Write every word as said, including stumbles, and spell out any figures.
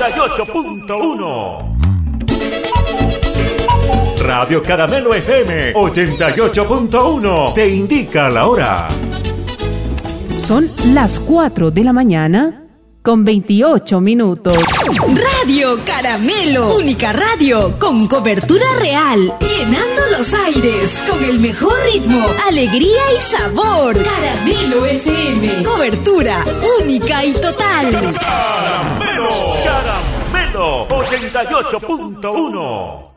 ochenta y ocho punto uno. Radio Caramelo F M ochenta y ocho punto uno te indica la hora. Son las cuatro de la mañana con veintiocho minutos. Radio Caramelo, única radio con cobertura real, llenando los aires con el mejor ritmo, alegría y sabor. Caramelo F M, cobertura única y total. Caramelo, Caramelo ochenta y ocho punto uno.